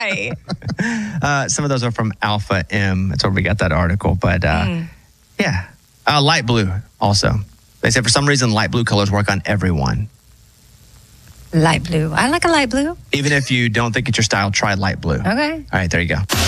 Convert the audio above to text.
Right. Some of those are from Alpha M. That's where we got that article. But yeah, light blue also. They said for some reason light blue colors work on everyone. Light blue. I like a light blue. Even if you don't think it's your style, try light blue. Okay. All right, there you go.